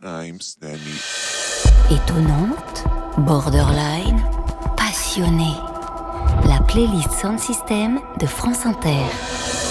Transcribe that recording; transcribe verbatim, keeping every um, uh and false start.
times than me. Étonnante, borderline, passionnée. La playlist Sound System de France Inter.